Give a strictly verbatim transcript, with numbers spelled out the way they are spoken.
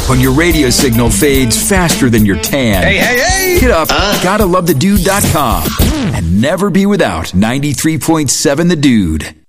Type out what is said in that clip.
when your radio signal fades faster than your tan. Hey, hey, hey! Hit up Uh. gotta love the dude dot com and never be without ninety-three point seven The Dude.